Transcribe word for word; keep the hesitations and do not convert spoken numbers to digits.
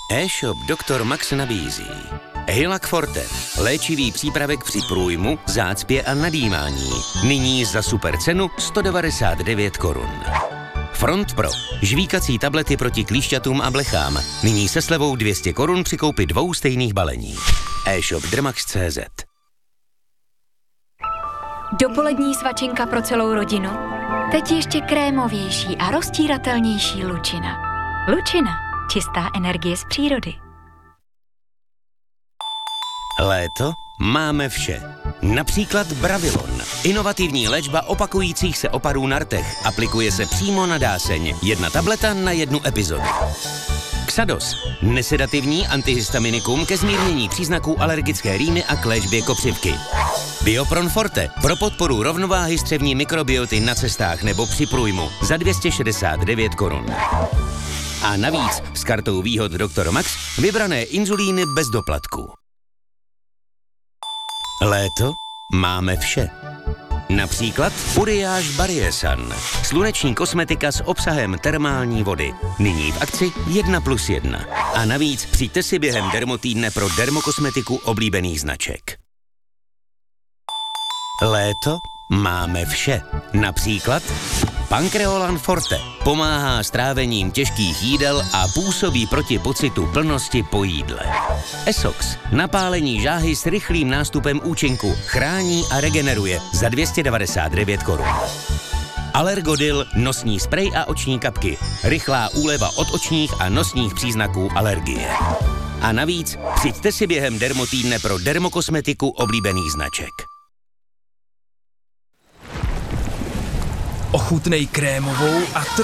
E-shop doktor Max nabízí Hylac Forte, léčivý přípravek při průjmu, zácpě a nadýmání. Nyní za super cenu sto devadesát devět korun. Front Pro, žvíkací tablety proti klíšťatům a blechám. Nyní se slevou dvě stě korun při koupi dvou stejných balení. E-shop drmax tečka cé zet. Dopolední svačinka pro celou rodinu? Teď ještě krémovější a roztíratelnější Lučina. Lučina. Čistá energie z přírody. Léto máme vše. Například Bravilon. Inovativní léčba opakujících se oparů na rtech. Aplikuje se přímo na dáseň. Jedna tableta na jednu epizodu. Xados. Nesedativní antihistaminikum ke zmírnění příznaků alergické rýmy a k léčbě kopřivky. Biopron Forte. Pro podporu rovnováhy střevní mikrobioty na cestách nebo při průjmu. Za dvě stě šedesát devět korun. A navíc s kartou výhod doktor Max vybrané inzulíny bez doplatku. Léto máme vše. Například Uriage Barriesan. Sluneční kosmetika s obsahem termální vody. Nyní v akci jedna plus jedna. A navíc přijďte si během dermotýdne pro dermokosmetiku oblíbených značek. Léto máme vše. Například Pancreolan Forte. Pomáhá s trávením těžkých jídel a působí proti pocitu plnosti po jídle. Essox. Napálení žáhy s rychlým nástupem účinku. Chrání a regeneruje za dvě stě devadesát devět korun. Allergodil. Nosní sprej a oční kapky. Rychlá úleva od očních a nosních příznaků alergie. A navíc přijďte si během dermotýdne pro dermokosmetiku oblíbených značek. Ochutnej krémovou a